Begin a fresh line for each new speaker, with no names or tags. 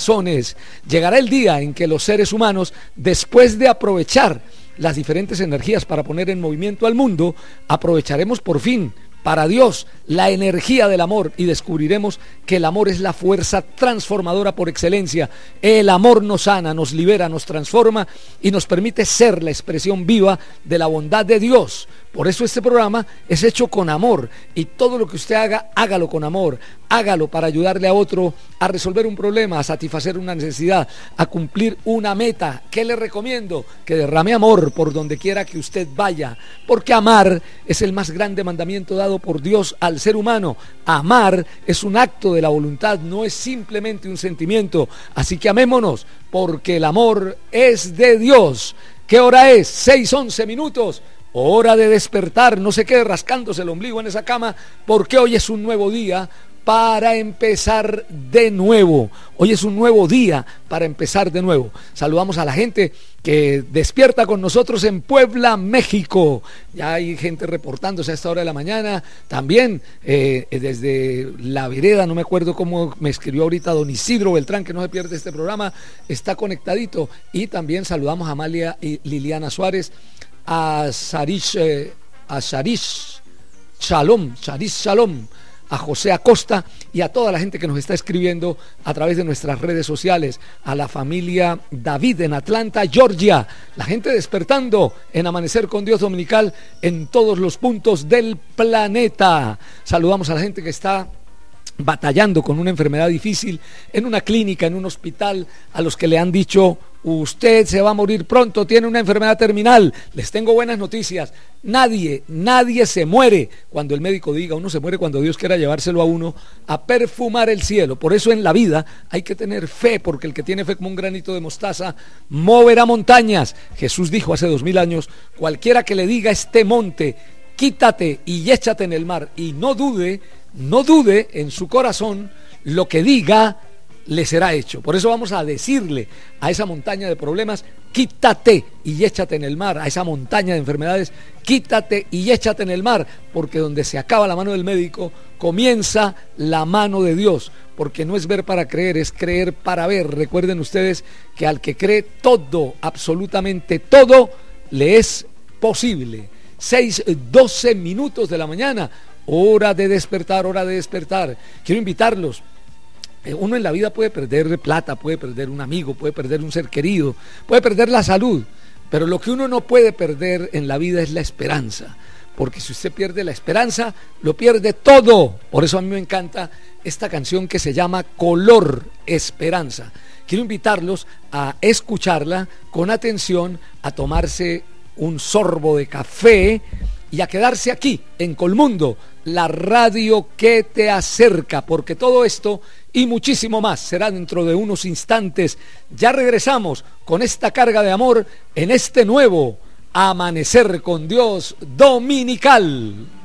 corazones. Llegará el día en que los seres humanos, después de aprovechar las diferentes energías para poner en movimiento al mundo, aprovecharemos por fin para Dios la energía del amor y descubriremos que el amor es la fuerza transformadora por excelencia. El amor nos sana, nos libera, nos transforma y nos permite ser la expresión viva de la bondad de Dios. Por eso este programa es hecho con amor, y todo lo que usted haga, hágalo con amor, hágalo para ayudarle a otro a resolver un problema, a satisfacer una necesidad, a cumplir una meta. ¿Qué le recomiendo? Que derrame amor por donde quiera que usted vaya, porque amar es el más grande mandamiento dado por Dios al ser humano. Amar es un acto de la voluntad, no es simplemente un sentimiento. Así que amémonos, porque el amor es de Dios. ¿Qué hora es? 6:11. Hora de despertar. No se quede rascándose el ombligo en esa cama, porque hoy es un nuevo día para empezar de nuevo. Hoy es un nuevo día para empezar de nuevo. Saludamos a la gente que despierta con nosotros en Puebla, México. Ya hay gente reportándose a esta hora de la mañana. También desde La Vereda, no me acuerdo cómo me escribió ahorita don Isidro Beltrán, que no se pierde este programa, está conectadito. Y también saludamos a Amalia y Liliana Suárez, a Sharish Shalom, a José Acosta y a toda la gente que nos está escribiendo a través de nuestras redes sociales, a la familia David en Atlanta, Georgia, la gente despertando en Amanecer con Dios Dominical en todos los puntos del planeta. Saludamos a la gente que está batallando con una enfermedad difícil en una clínica, en un hospital, a los que le han dicho: usted se va a morir pronto, tiene una enfermedad terminal. Les tengo buenas noticias. Nadie se muere cuando el médico diga. Uno se muere cuando Dios quiera llevárselo a uno a perfumar el cielo. Por eso en la vida hay que tener fe, porque el que tiene fe como un granito de mostaza moverá montañas. Jesús dijo hace 2000 años: cualquiera que le diga a este monte, quítate y échate en el mar, y no dude en su corazón, lo que diga le será hecho. Por eso vamos a decirle a esa montaña de problemas: quítate y échate en el mar. A esa montaña de enfermedades: quítate y échate en el mar, porque donde se acaba la mano del médico comienza la mano de Dios, porque no es ver para creer, es creer para ver. Recuerden ustedes que al que cree, todo, absolutamente todo, le es posible. 6:12 de la mañana, hora de despertar, hora de despertar. Quiero invitarlos. Uno en la vida puede perder plata, puede perder un amigo, puede perder un ser querido, puede perder la salud, pero lo que uno no puede perder en la vida es la esperanza, porque si usted pierde la esperanza, lo pierde todo. Por eso a mí me encanta esta canción que se llama Color Esperanza. Quiero invitarlos a escucharla con atención, a tomarse un sorbo de café y a quedarse aquí en Colmundo, la radio que te acerca, porque todo esto y muchísimo más será dentro de unos instantes. Ya regresamos con esta carga de amor en este nuevo Amanecer con Dios Dominical.